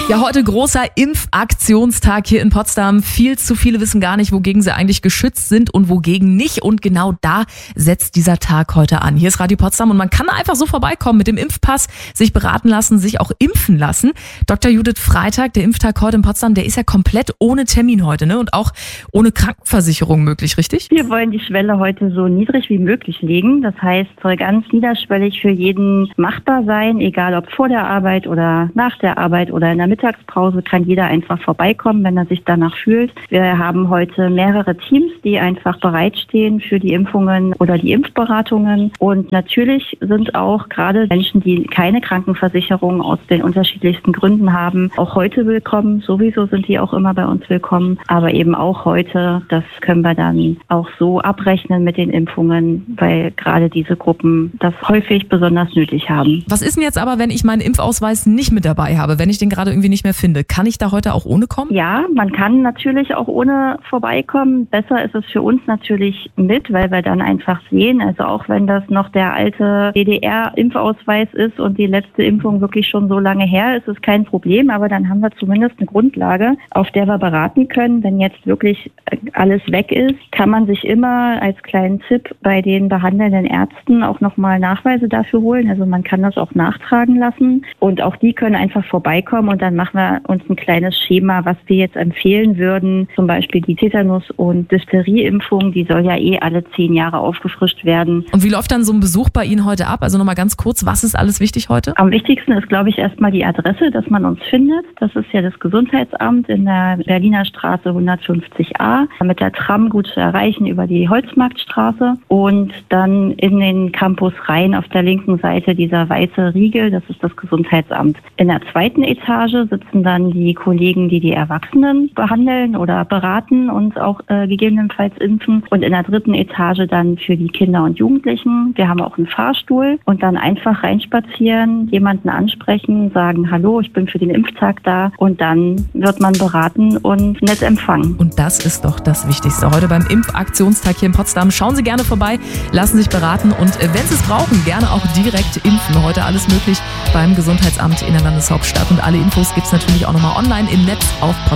Ja, heute großer Impfaktionstag hier in Potsdam. Viel zu viele wissen gar nicht, wogegen sie eigentlich geschützt sind und wogegen nicht. Und genau da setzt dieser Tag heute an. Hier ist Radio Potsdam und man kann einfach so vorbeikommen mit dem Impfpass, sich beraten lassen, sich auch impfen lassen. Dr. Judith Freitag, der Impftag heute in Potsdam, der ist ja komplett ohne Termin heute, ne? Und auch ohne Krankenversicherung möglich, richtig? Wir wollen die Schwelle heute so niedrig wie möglich legen. Das heißt, soll ganz niederschwellig für jeden machbar sein, egal ob vor der Arbeit oder nach der Arbeit oder in der Mittagspause kann jeder einfach vorbeikommen, wenn er sich danach fühlt. Wir haben heute mehrere Teams, die einfach bereitstehen für die Impfungen oder die Impfberatungen. Und natürlich sind auch gerade Menschen, die keine Krankenversicherung aus den unterschiedlichsten Gründen haben, auch heute willkommen. Sowieso sind die auch immer bei uns willkommen. Aber eben auch heute, das können wir dann auch so abrechnen mit den Impfungen, weil gerade diese Gruppen das häufig besonders nötig haben. Was ist denn jetzt aber, wenn ich meinen Impfausweis nicht mit dabei habe, wenn ich den gerade irgendwie nicht mehr finde? Kann ich da heute auch ohne kommen? Ja, man kann natürlich auch ohne vorbeikommen. Besser ist es für uns natürlich mit, weil wir dann einfach sehen, also auch wenn das noch der alte DDR-Impfausweis ist und die letzte Impfung wirklich schon so lange her ist, ist kein Problem, aber dann haben wir zumindest eine Grundlage, auf der wir beraten können. Wenn jetzt wirklich alles weg ist, kann man sich immer als kleinen Tipp bei den behandelnden Ärzten auch nochmal Nachweise dafür holen. Also man kann das auch nachtragen lassen und auch die können einfach vorbeikommen und dann machen wir uns ein kleines Schema, was wir jetzt empfehlen würden. Zum Beispiel die Tetanus- und Diphtherieimpfung, die soll ja alle 10 Jahre aufgefrischt werden. Und wie läuft dann so ein Besuch bei Ihnen heute ab? Also nochmal ganz kurz, was ist alles wichtig heute? Am wichtigsten ist, glaube ich, erstmal die Adresse, dass man uns findet. Das ist ja das Gesundheitsamt in der Berliner Straße 150a. Mit der Tram gut zu erreichen über die Holzmarktstraße und dann in den Campus rein auf der linken Seite dieser weiße Riegel, das ist das Gesundheitsamt. In der zweiten Etage sitzen dann die Kollegen, die Erwachsenen behandeln oder beraten und auch gegebenenfalls impfen. Und in der dritten Etage dann für die Kinder und Jugendlichen. Wir haben auch einen Fahrstuhl und dann einfach reinspazieren, jemanden ansprechen, sagen, hallo, ich bin für den Impftag da und dann wird man beraten und nett empfangen. Und das ist doch das Wichtigste. Heute beim Impfaktionstag hier in Potsdam. Schauen Sie gerne vorbei, lassen sich beraten und wenn Sie es brauchen, gerne auch direkt impfen. Heute alles möglich beim Gesundheitsamt in der Landeshauptstadt und alle Infos gibt es natürlich auch nochmal online im Netz auf Potsdam.